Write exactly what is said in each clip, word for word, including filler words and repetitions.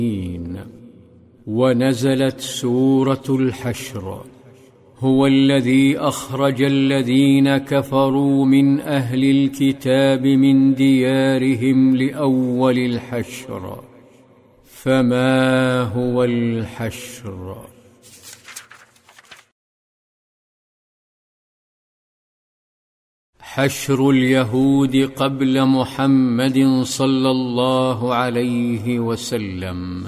ونزلت سورة الحشر. هو الذي أخرج الذين كفروا من أهل الكتاب من ديارهم لأول الحشر. فما هو الحشر؟ حشر اليهود قبل محمد صلى الله عليه وسلم.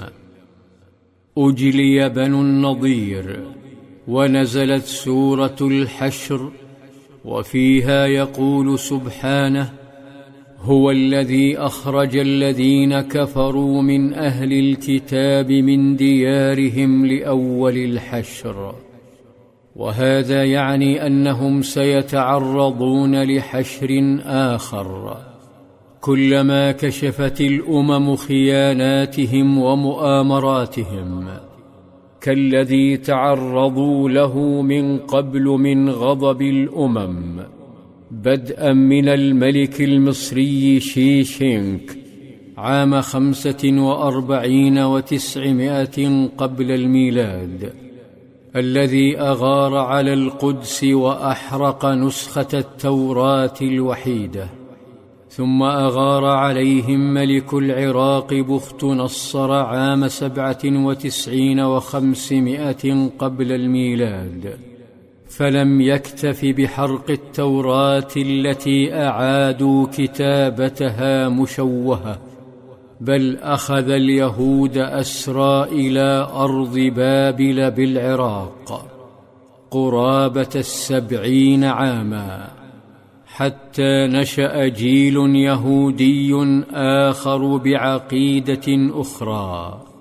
أجلي بنو النضير ونزلت سورة الحشر، وفيها يقول سبحانه: هو الذي أخرج الذين كفروا من أهل الكتاب من ديارهم لأول الحشر. وهذا يعني أنهم سيتعرضون لحشر آخر كلما كشفت الأمم خياناتهم ومؤامراتهم، كالذي تعرضوا له من قبل من غضب الأمم، بدءا من الملك المصري شيشينك عام خمسة وأربعين وتسعمائة قبل الميلاد، الذي أغار على القدس وأحرق نسخة التوراة الوحيدة. ثم أغار عليهم ملك العراق بخت نصر عام سبعة وتسعين وخمسمائة قبل الميلاد، فلم يكتف بحرق التوراة التي أعادوا كتابتها مشوهة، بل أخذ اليهود أسرى إلى أرض بابل بالعراق قرابة السبعين عاما، حتى نشأ جيل يهودي آخر بعقيدة أخرى